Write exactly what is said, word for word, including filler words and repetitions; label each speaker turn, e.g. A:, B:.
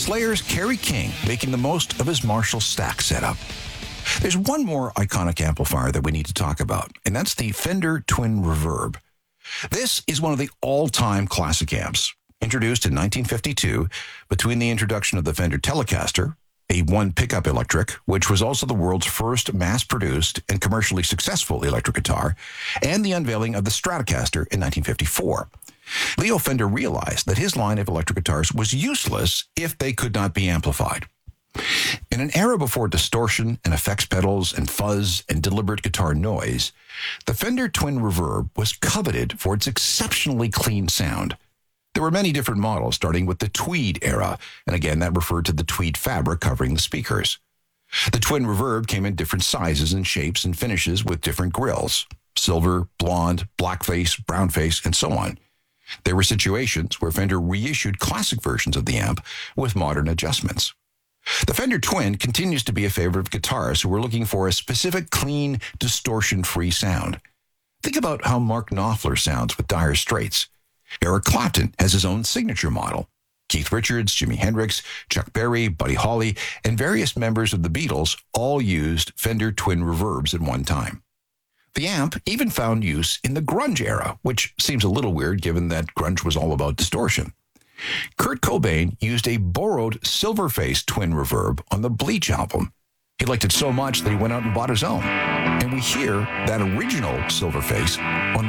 A: Slayer's Kerry King making the most of his Marshall Stack setup. There's one more iconic amplifier that we need to talk about, and that's the Fender Twin Reverb. This is one of the all-time classic amps. Introduced in nineteen fifty-two, between the introduction of the Fender Telecaster, a one-pickup electric, which was also the world's first mass-produced and commercially successful electric guitar, and the unveiling of the Stratocaster in nineteen fifty-four. Leo Fender realized that his line of electric guitars was useless if they could not be amplified. In an era before distortion and effects pedals and fuzz and deliberate guitar noise, the Fender Twin Reverb was coveted for its exceptionally clean sound. There were many different models, starting with the Tweed era, and again, that referred to the tweed fabric covering the speakers. The Twin Reverb came in different sizes and shapes and finishes with different grills: silver, blonde, blackface, brownface, and so on. There were situations where Fender reissued classic versions of the amp with modern adjustments. The Fender Twin continues to be a favorite of guitarists who are looking for a specific, clean, distortion-free sound. Think about how Mark Knopfler sounds with Dire Straits. Eric Clapton has his own signature model. Keith Richards, Jimi Hendrix, Chuck Berry, Buddy Holly, and various members of the Beatles all used Fender Twin Reverbs at one time. The amp even found use in the grunge era, which seems a little weird given that grunge was all about distortion. Kurt Cobain used a borrowed Silverface Twin Reverb on the Bleach album. He liked it so much that he went out and bought his own. And we hear that original Silverface on